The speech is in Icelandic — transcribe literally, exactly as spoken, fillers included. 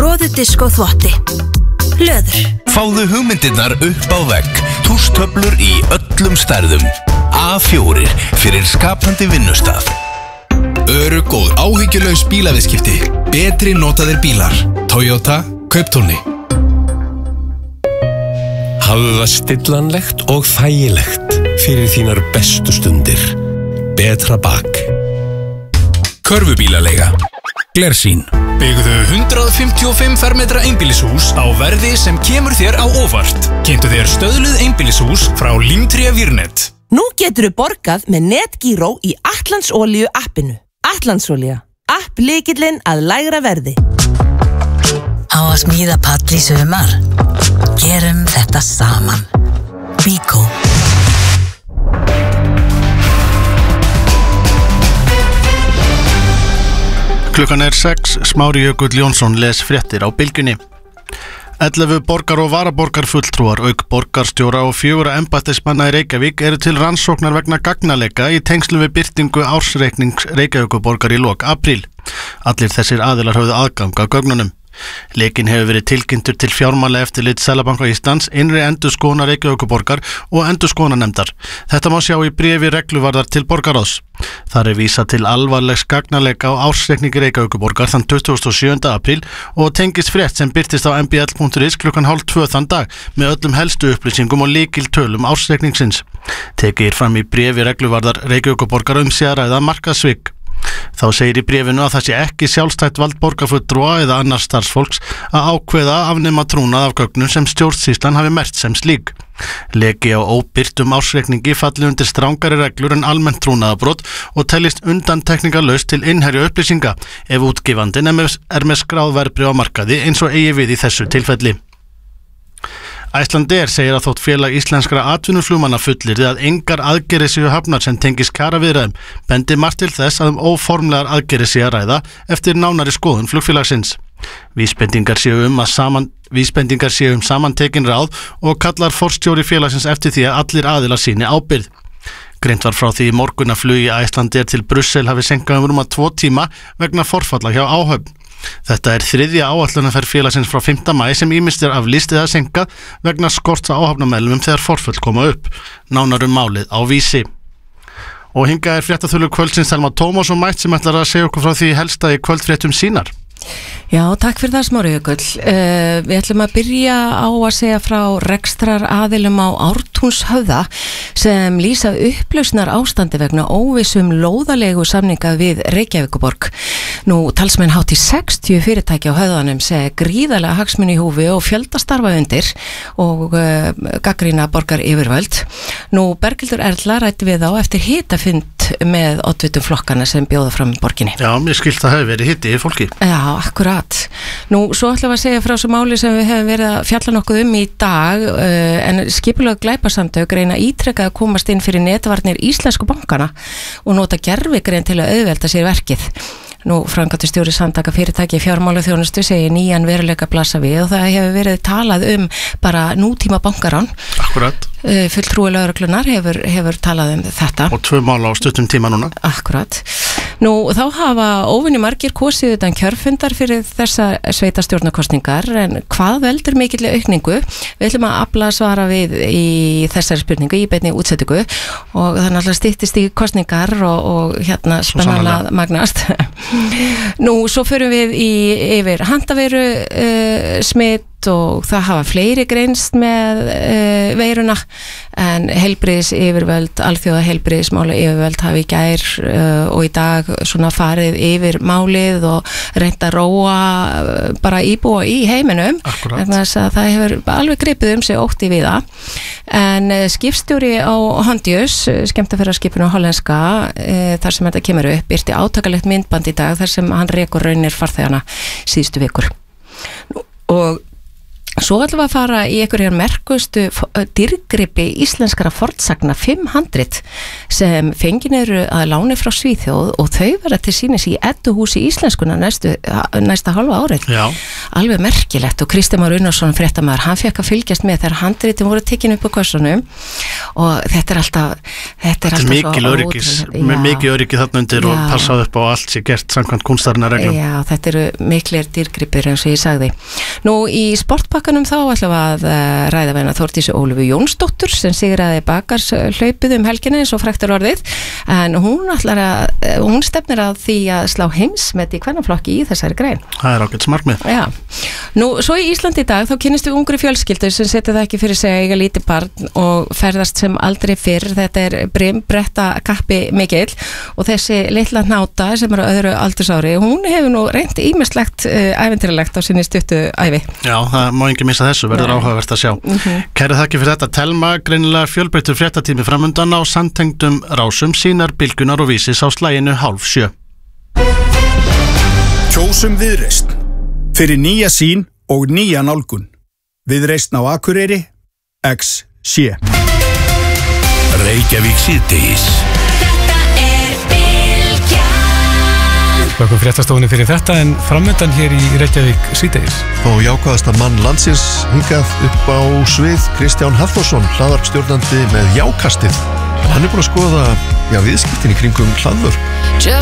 tróðudisk og þvotti. Löður. Fáðu hugmyndirnar upp á vegg. Tústöflur í öllum stærðum. A fjórir fyrir skapandi vinnustað. Örugg og áhyggjulaus bílaviðskipti. Betri notaðir bílar. Toyota Kauptúni. Hafðu það stillanlegt og þægilegt fyrir þínar bestu stundir. Betra bak. Körfubílaleiga. Glersín. Byggðu hundrað fimmtíu og fimm fermetra einbýlishús á verði sem kemur þér á óvart. Kynntu þér stöðluð einbýlishús frá Límtré Vírnet. Nú geturðu borgað með Netgyro í Atlandsolíu appinu. Atlandsolía. App lykillinn að lægra verði. Á að smíða pall í sumar. Gerum þetta saman. Bíkó. Klukkan er sex, Smári Jökull Jónsson les fréttir á Bylgjunni. ellefu borgar og varaborgar fulltrúar auk borgarstjóra og fjögurra embættismanna í Reykjavík eru til rannsóknar vegna gagnaleka í tengslum við birtingu ársreiknings Reykjavíkurborgar í lok apríl. Allir þessir aðilar höfðu aðgang að gögnunum. Lekinn hefur verið tilkynntur til fjármálaeftirlit Seðlabanka Íslands, innri endurskoðunar Reykjavíkurborgar og endurskoðunarnefndar. Þetta má sjá í bréfi regluvarðar til borgarráðs. Þar er vísað til alvarlegs gagnaleka á ársreikningi Reykjavíkurborgar þann tuttugasta og sjöunda apríl og tengist frétt sem birtist á m b l punktur is klukkan hálf tvö þann dag með öllum helstu upplýsingum og lykiltölum ársreikningsins. Tekið er fram í bréfi regluvarðar Reykjavíkurborgar um sé að ræða markaðssvik. Þá segir í bréfinu að það sé ekki sjálfstætt vald borgarfulltrúa eða annars starfsfólks að ákveða afnema trúnað af gögnum sem stjórnsýslan hafi merkt sem slík. Leki á óbirtum ársreikningi falli undir strangari reglur en almennt trúnaðarbrot og teljist undantekningarlaust til innherja upplýsinga ef útgefandinn er með skráð verðbréf á markaði eins og eigi við í þessu tilfelli. Icelandair segir að þótt félag íslenskra atvinnuflugmanna fullyrði að engar aðgerðir séu hafnar sem tengist kjaraviðræðum, bendir margt til þess að um óformlegar aðgerðir sé að ræða eftir nánari skoðun flugfélagsins. Vísbendingar séu um að saman vísbendingar séu um samantekin ráð og kallar forstjóri félagsins eftir því að allir aðilar síni ábyrgð. Greint var frá því í morgun að flugi Icelandair til Brussel hafi senkað um rúma tvo tíma vegna forfalla hjá áhöfn. Þetta er þriðja áætlunarferð félagsins frá fimmta maí sem ýmist er aflýst eða senkað vegna skorts á áhafnarmeðlimum þegar forföll koma upp. Nánar um málið á Vísi. Og hingað er fréttaþulur kvöldsins Telma Tómasson mætt sem ætlar að segja okkur frá því helsta í kvöldfréttum sínar. Já, takk fyrir það Smári Jökull. Uh, við ætlum að byrja á að segja frá rekstrar aðilum á Ártúnshöfða sem lýsa upplausnar ástandi vegna óvissum lóðalegu samninga við Reykjavíkurborg. Nú, talsmenn hátt í sextíu fyrirtæki á höfðanum segja gríðarlega hagsmuni í húfi og fjölda starfa undir og uh, gagnrýna borgar yfirvöld. Nú, Berghildur Erla ræddi við þá eftir hitafund með oddvitum flokkana sem bjóða fram borginni. Já, mér skilt að hafi verið hitti í fólki. Já, akkurat. Nú, svo ætlum við að segja frá þessu máli sem við hefum verið að fjalla nokkuð um í dag uh, en skipulag glæpasamtök reyna ítrekað að komast inn fyrir netvarnir íslensku bankana og nota gervigrein til að auðvelda sér verkið. Nú, framkvæmdastjóri Samtaka fyrirtæki í fjármálaþjónustu segir nýjan veruleika blasa við og það hefur verið talað um bara nútíma bankarán. Akkurat. Uh, fulltrúi lögreglunar hefur, hefur talað um þetta. Og tvö mál á stuttum tíma núna. Akkurat. Nú, þá hafa óvenju margir kosið utan kjörfundar fyrir þessa sveitastjórnarkosningar en hvað veldur mikilli aukningu? Við ætlum að afla svara við í þessari spurningu í beinni útsettingu og þannig að styttist í kosningar og, og hérna spennanlega magnast. Nú, svo förum við í yfir handaveru uh, smitt og það hafa fleiri greinst með uh, veiruna en heilbrigðis yfirvöld, alþjóða heilbrigðismála yfirvöld hafi í gær uh, og í dag svona farið yfir málið og reynt að róa uh, bara íbúa í heiminum. Akkurat. Þess að það hefur alveg gripið um sig ótti við það en uh, skipstjóri á Hondius, skemmtaferðarskipinu hollenska uh, þar sem þetta kemur upp, birti átakalegt myndband í dag þar sem hann rekur raunir farþegana síðustu vikur. Og svo ætlum við að fara í einhverjar merkustu dýrgripi íslenskara fornsagna fimm hundruð sem fengin eru að láni frá Svíþjóð og þau verða til sýnis í Edduhúsi íslenskuna næstu, næsta halva árið. Já. alveg merkilegt og Kristján Már Unnarsson fréttamaður, hann fekk að fylgjast með þegar handritin voru tekin upp á kössunum og þetta er alltaf þetta er alltaf mikil öryggis, með mikið öryggi þarna undir já. Og passað upp á allt sem gert samkvæmt kúnstarinnar reglum. Já, þetta eru miklir dýrgripir eins og ég sagði. Nú í sportpakkanum þá ætlum við að ræða við Þórdísi Ólöfu Jónsdóttur sem sigraði bakarslaupið um helgina eins og frægt er orðið, en hún ætlar að hún stefnir að því að slá heimsmet í kvennaflokki í þessari grein. Það er ágætt markmið. Já. Nú, svo í Íslandi í dag þá kynnist við ungri fjölskyldu sem setja það ekki fyrir sig að eiga lítið barn og ferðast sem aldrei fyrr. Þetta er brimbretta kappi mikill og þessi litla hnáta sem er á öðru aldursári, hún hefur nú reynt ýmislegt uh, ævintýralegt á sinni stuttu ævi. Já, það má ekki missa þessu, verður áhugavert að sjá. Mm-hmm. Kæri þakki fyrir þetta. Telma, greinilega fjölbreyttur fréttatími framundan á samtengdum rásum sínar Bylgjunar og Vísis á slaginu hálf sjö. Kjósum Viðreisn fyrir nýja sýn og nýja nálgun. Viðreisn á Akureyri X C. Reykjavík síðdegis. Þetta er Bylgjan. Klokkum fréttastofunni fyrir þetta en framöndan hér í Reykjavík síðdegis. Og jákvæðasta mann landsins hingað upp á svið Kristján Hafþórsson, hlaðvarpstjórnandi með Jákastið. Hann er búin að skoða já, viðskiptin í kringum hlaðvörp.